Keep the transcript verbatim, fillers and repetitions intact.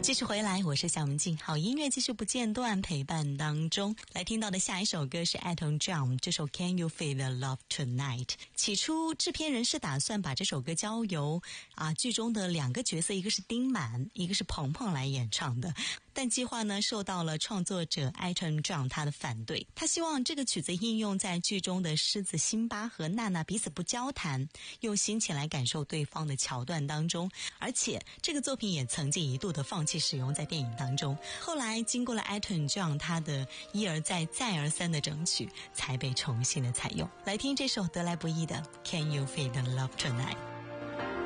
继续回来，我是小文静，好音乐继续不间断陪伴当中。来听到的下一首歌是 Elton John 这首 Can You Feel the Love Tonight。 起初制片人是打算把这首歌交由啊剧中的两个角色，一个是丁满，一个是鹏鹏来演唱的，但计划呢受到了创作者 Elton John 他的反对。他希望这个曲子应用在剧中的狮子辛巴和娜娜彼此不交谈，用心情来感受对方的桥段当中，而且这个作品也曾经一度的放弃使用在电影当中，后来经过了 Elton John 他的一而再再而三的争取，才被重新的采用。来听这首得来不易的 Can You Feel the Love Tonight。